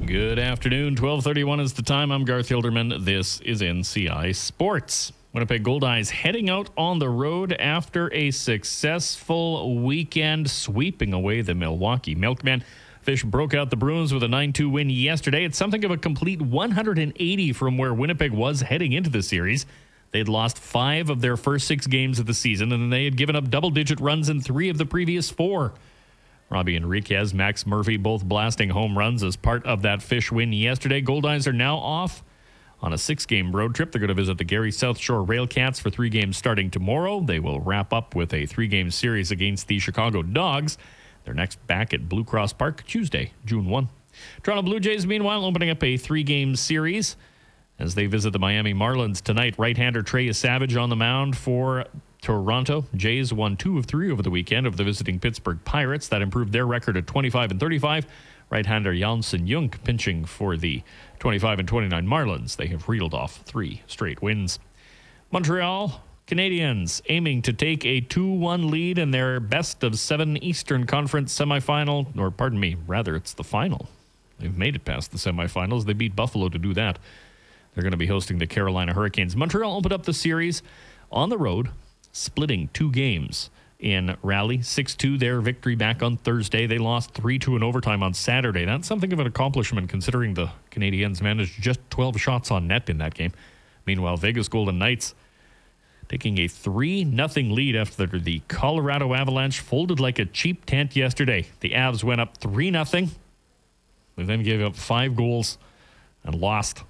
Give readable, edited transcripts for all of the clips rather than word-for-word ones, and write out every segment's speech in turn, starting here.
Good afternoon. 12:31 is the time. I'm Garth Hilderman. This is NCI Sports. Winnipeg Goldeyes heading out on the road after a successful weekend, sweeping away the Milwaukee Milkmen. Fish broke out the Bruins with a 9-2 win yesterday. It's something of a complete 180 from where Winnipeg was heading into the series. They'd lost 5 of their first 6 games of the season, and they had given up double-digit runs in 3 of the previous 4. Robbie Enriquez, Max Murphy, both blasting home runs as part of that Fish win yesterday. Goldeyes are now off on a 6-game road trip. They're going to visit the Gary South Shore Railcats for 3 games starting tomorrow. They will wrap up with a 3-game series against the Chicago Dogs. They're next back at Blue Cross Park Tuesday, June 1. Toronto Blue Jays, meanwhile, opening up a 3-game series as they visit the Miami Marlins tonight. Right-hander Trey Savage on the mound for Toronto. Jays won 2 of 3 over the weekend over the visiting Pittsburgh Pirates. That improved their record at 25-35. Right-hander Janssen Junk pinching for the 25-29 Marlins. They have reeled off 3 straight wins. Montreal Canadiens aiming to take a 2-1 lead in their best of 7 Eastern Conference semifinal, or pardon me, rather it's the final. They've made it past the semifinals. They beat Buffalo to do that. They're going to be hosting the Carolina Hurricanes. Montreal opened up the series on the road, splitting 2 games in rally. 6-2 their victory back on Thursday. They lost 3-2 in overtime on Saturday. That's something of an accomplishment considering the Canadiens managed just 12 shots on net in that game. Meanwhile, Vegas Golden Knights taking a 3-0 lead after the Colorado Avalanche folded like a cheap tent yesterday. The Avs went up 3-0. They then gave up 5 goals and lost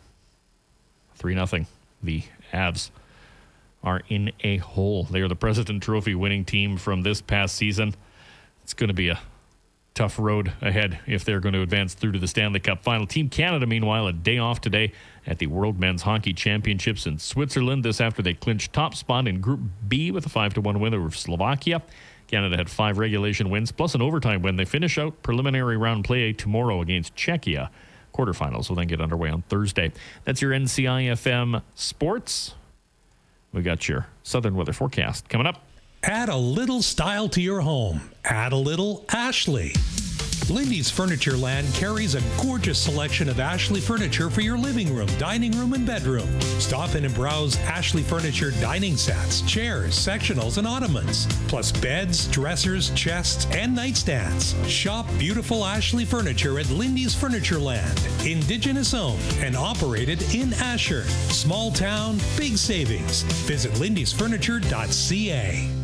3-0. The Avs are in a hole. They are the President Trophy winning team from this past season. It's going to be a tough road ahead if they're going to advance through to the Stanley Cup final. Team Canada, meanwhile, a day off today at the World Men's Hockey Championships in Switzerland. This after they clinched top spot in Group B with a 5-1 win over Slovakia. Canada had 5 regulation wins plus an overtime win. They finish out preliminary round play tomorrow against Czechia. Quarterfinals will then get underway on Thursday. That's your NCIFM Sports. We got your Southern weather forecast coming up. Add a little style to your home. Add a little Ashley. Lindy's Furniture Land carries a gorgeous selection of Ashley furniture for your living room, dining room, and bedroom. Stop in and browse Ashley Furniture dining sets, chairs, sectionals, and ottomans, plus beds, dressers, chests, and nightstands. Shop beautiful Ashley furniture at Lindy's Furniture Land. Indigenous owned and operated in Asher. Small town, big savings. Visit lindysfurniture.ca.